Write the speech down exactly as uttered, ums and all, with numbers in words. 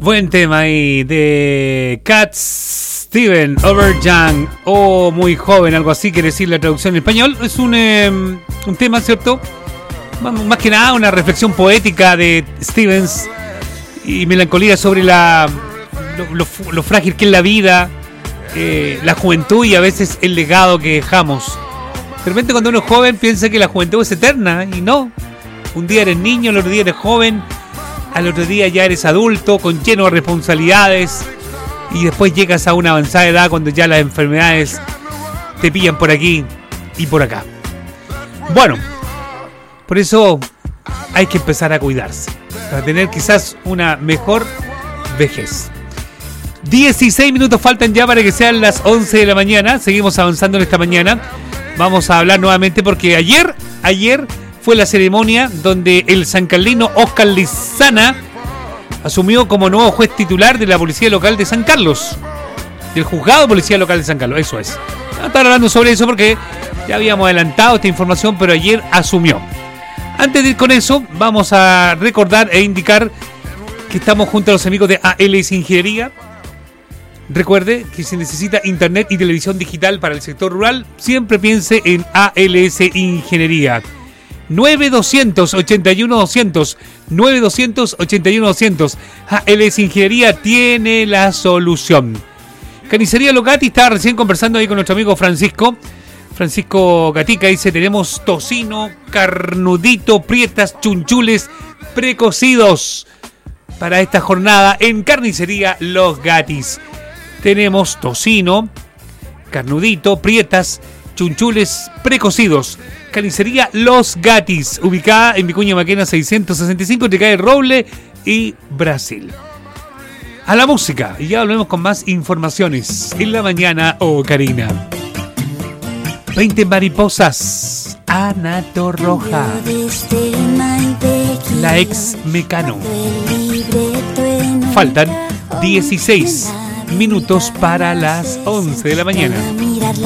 Buen tema ahí de Cat Steven Overyoung o muy joven, algo así quiere decir la traducción en español. Es un, eh, un tema, ¿cierto? Más que nada una reflexión poética de Stevens y melancolía sobre la lo, lo, lo frágil que es la vida, eh, la juventud y a veces el legado que dejamos. De repente cuando uno es joven piensa que la juventud es eterna y no. Un día eres niño, el otro día eres joven, al otro día ya eres adulto con lleno de responsabilidades y después llegas a una avanzada edad cuando ya las enfermedades te pillan por aquí y por acá. Bueno, por eso hay que empezar a cuidarse para tener quizás una mejor vejez. dieciséis minutos faltan ya para que sean las once de la mañana. Seguimos avanzando en esta mañana. Vamos a hablar nuevamente porque ayer, ayer fue la ceremonia donde el sancarlino Oscar Lizana asumió como nuevo juez titular de la Policía Local de San Carlos, del Juzgado de Policía Local de San Carlos, eso es. No estar hablando sobre eso porque ya habíamos adelantado esta información, pero ayer asumió. Antes de ir con eso, vamos a recordar e indicar que estamos junto a los amigos de A L S Ingeniería. Recuerde que si necesita internet y televisión digital para el sector rural, siempre piense en A L S Ingeniería. nueve doscientos ochenta y uno doscientos, nueve doscientos ochenta y uno doscientos. A L S Ingeniería tiene la solución. Carnicería Los Gatti, estaba recién conversando ahí con nuestro amigo Francisco. Francisco Gatica dice, tenemos tocino, carnudito, prietas, chunchules, precocidos para esta jornada en Carnicería Los Gatis. Tenemos tocino, carnudito, prietas, chunchules, precocidos. Carnicería Los Gatis, ubicada en Vicuña Maquena seiscientos sesenta y cinco, entre calle Roble y Brasil. A la música, y ya volvemos con más informaciones en la mañana, oh Karina. veinte mariposas, Ana Torroja, la ex Mecano. Faltan dieciséis minutos para las once de la mañana.